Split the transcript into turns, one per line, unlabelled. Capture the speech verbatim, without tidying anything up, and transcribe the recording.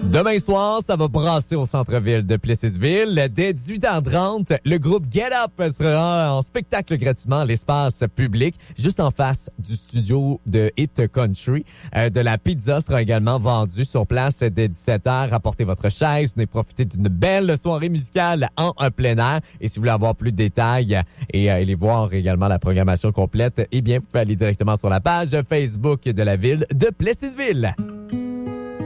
Demain soir, ça va brasser au centre-ville de Plessisville. Dès dix-huit heures trente, le groupe Get Up sera en spectacle gratuitement à l'espace public, juste en face du studio de Hit Country. Euh, de la pizza sera également vendue sur place dès dix-sept heures. Apportez votre chaise, venez profiter d'une belle soirée musicale en plein air. Et si vous voulez avoir plus de détails et aller voir également la programmation complète, eh bien, vous pouvez aller directement sur la page Facebook de la ville de Plessisville.